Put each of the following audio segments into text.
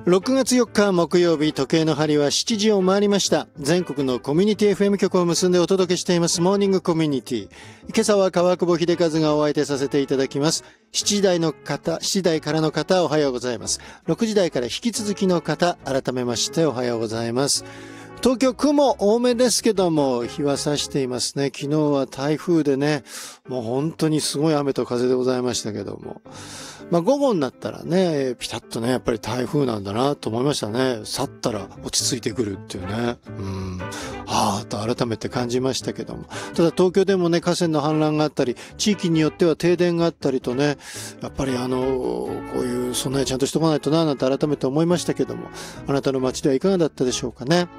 6月4日木曜日、時計の針は7時を回りました。全国のコミュニティ FM 局を結んでお届けしていますモーニングコミュニティ。今朝は川久保秀和がお相手させていただきます。7時台からの方おはようございます。6時台から引き続きの方、改めましておはようございます。東京雲多めですけども日は差していますね。昨日は台風でね、もう本当にすごい雨と風でございましたけども、午後になったらね、ピタッとね、やっぱり台風なんだなと思いましたね。去ったら落ち着いてくるっていうね。と改めて感じましたけども。ただ東京でもね、河川の氾濫があったり、地域によっては停電があったりとね、やっぱりこういう備えちゃんとしとかないとな、なんて改めて思いましたけども、あなたの街ではいかがだったでしょうかね。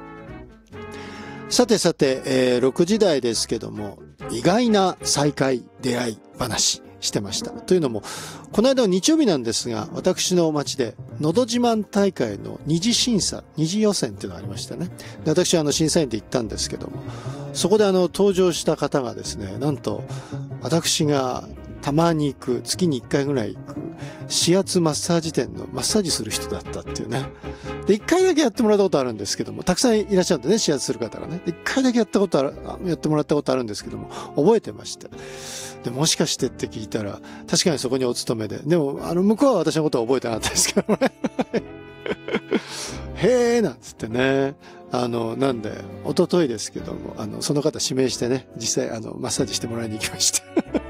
さて、6時台ですけども、意外な再会、出会い話してました。というのも、この間の日曜日なんですが、私の町で、のど自慢大会の二次審査、二次予選っていうのがありましたね。で、私は審査員で行ったんですけども、そこで登場した方がですね、なんと、私がたまに行く、月に1回ぐらい行く、指圧マッサージ店のマッサージする人だったっていうね。で、1回だけやってもらったことあるんですけども、たくさんいらっしゃるんでね、指圧する方がね。1回だけやってもらったことあるんですけども、覚えてました。で、もしかしてって聞いたら、確かにそこにお勤めで。でも、向こうは私のことは覚えてなかったですけどね。へーなんつってね。なんで、一昨日ですけども、その方指名してね、実際、マッサージしてもらいに行きました。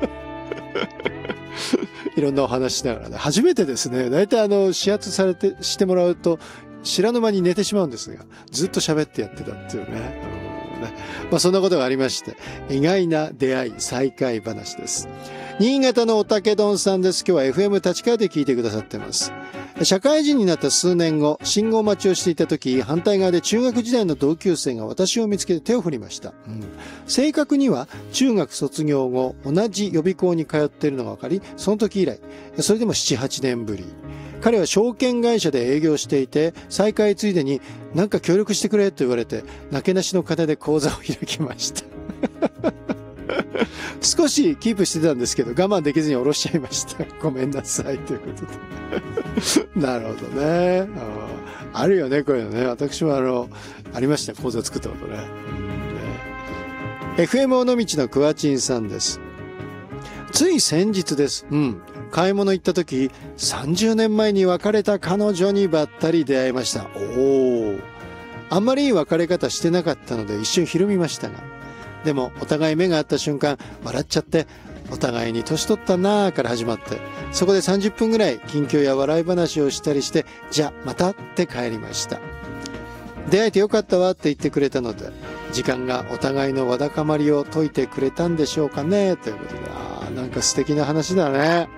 いろんなお話しながらね、初めてですね、だいたい指圧してもらうと、知らぬ間に寝てしまうんですが、ずっと喋ってやってたっていうね。そんなことがありまして、意外な出会い、再会話です。新潟のおたけどんさんです。今日は FM 立川で聞いてくださってます。社会人になった数年後、信号待ちをしていた時、反対側で中学時代の同級生が私を見つけて手を振りました。正確には中学卒業後、同じ予備校に通っているのが分かり、その時以来、それでも7、8年ぶり。彼は証券会社で営業していて、再会ついでになんか協力してくれと言われて、なけなしの金で口座を開きました。少しキープしてたんですけど、我慢できずに下ろしちゃいました。ごめんなさいということで。なるほどね。あるよね、こういうのね。私もありました。口座作ったことね。FM 尾道のクワチンさんです。つい先日です。買い物行った時、30年前に別れた彼女にばったり出会いました。あんまりいい別れ方してなかったので一瞬ひるみましたが、でもお互い目が合った瞬間笑っちゃって、お互いに年取ったなーから始まって、そこで30分ぐらい近況や笑い話をしたりして、じゃまたって帰りました。出会えてよかったわって言ってくれたので、時間がお互いのわだかまりを解いてくれたんでしょうかね、ということで。なんか素敵な話だね。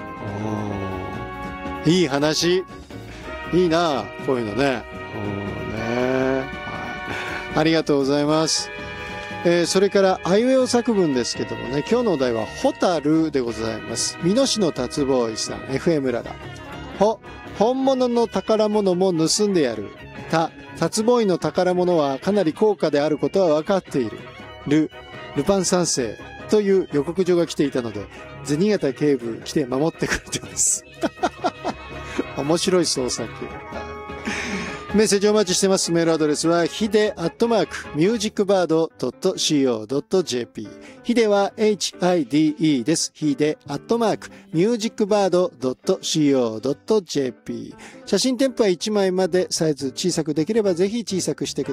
いい話。いいな、こういうのね。ありがとうございます。それからあいうえお作文ですけどもね、今日のお題はホタルでございます。美濃市の達ボーイさん、 FM ララ。本物の宝物も盗んでやる。達ボーイの宝物はかなり高価であることは分かっている。ルパン三世という予告状が来ていたので、銭形警部来て守ってくれてます。面白い創作。メッセージお待ちしてます。メールアドレスはhide@musicbird.co.jp。ヒデは HIDE です。hide@musicbird.co.jp。写真添付は1枚まで、サイズ小さくできればぜひ小さくしてください。